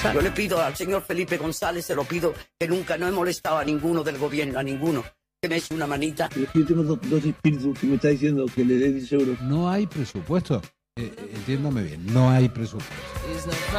cosa. Yo le pido al señor Felipe González, se lo pido, que nunca no he molestado a ninguno del gobierno, a ninguno, que me eche una manita. Yo tengo dos espíritus que me está diciendo que le dé 10 euros. No hay presupuesto. Entiéndame bien, no hay presupuesto.